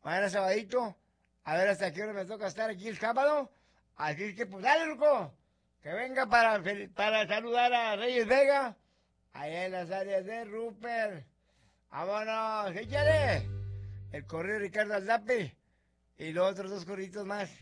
mañana sabadito, a ver hasta qué hora me toca estar aquí el sábado. Así que pues dale, loco, que venga para saludar a Reyes Vega, allá en las áreas de Rupert. Vámonos, échale. El corrido de Ricardo Aldape y los otros dos corriditos más.